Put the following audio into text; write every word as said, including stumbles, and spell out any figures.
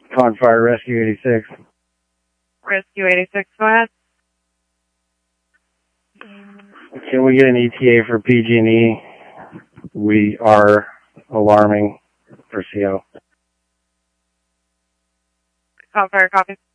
Confire Rescue eighty-six. Rescue eighty-six, go ahead. Can we get an E T A for P G and E? We are alarming for C O. Confire, copy.